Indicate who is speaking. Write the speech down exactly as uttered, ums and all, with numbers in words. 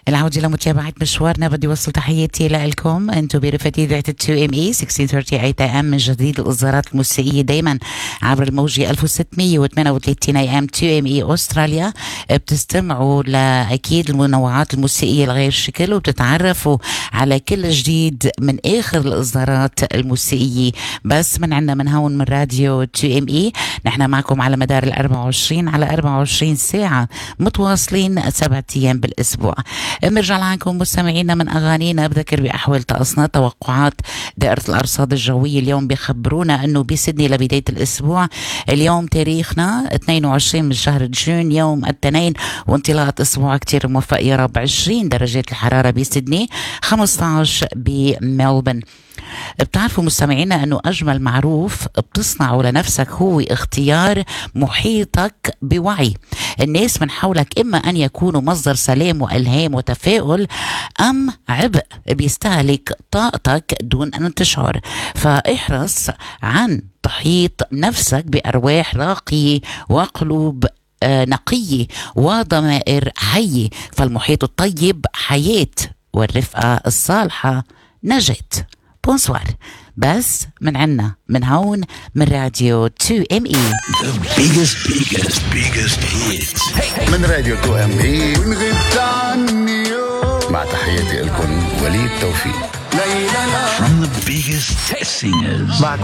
Speaker 1: العودة لمتابعة مشوارنا. بدي وصل تحياتي لكم انتم برفقة إذاعة تو إم إي ستة عشر ثلاثين إيه إم من جديد. الإصدارات الموسيقية دايما عبر الموجة ألف وستمية وثمانية وثلاثين إيه إم تو إم إي أستراليا. بتستمعوا لأكيد المنوعات الموسيقية الغير شكل وبتتعرفوا على كل جديد من آخر الإصدارات الموسيقية. بس من عنا من هون من راديو تو إم إي نحن معكم على مدار الأربعة وعشرين على أربعة وعشرين ساعة متواصلين سبعة أيام بالأسبوع. بنرجع لعنكم مستمعينا من أغانينا. بذكر بأحوال طقسنا توقعات دائرة الأرصاد الجوية اليوم بيخبرونا أنه بسيدني لبداية الأسبوع اليوم تاريخنا اثنين وعشرين من شهر جون يوم الاثنين وانطلاقة أسبوع كتير موفق يا رب. عشرين درجات الحرارة بسيدني، خمسة عشر بملبن. بتعرفوا مستمعينا أنه أجمل معروف بتصنعه لنفسك هو اختيار محيطك بوعي. الناس من حولك إما أن يكونوا مصدر سلام وإلهام وتفاؤل أم عبء بيستهلك طاقتك دون أن تشعر. فاحرص عن تحيط نفسك بأرواح راقية وقلوب نقية وضمائر حية. فالمحيط الطيب حياة والرفقة الصالحة نجاة. بونسوار. بس من عنا من هون من راديو تو إم إي
Speaker 2: The biggest biggest biggest hits
Speaker 3: من راديو تو إم إي مع تحياتي لكم وليد توفيق.
Speaker 2: from the biggest singers.
Speaker 3: معكم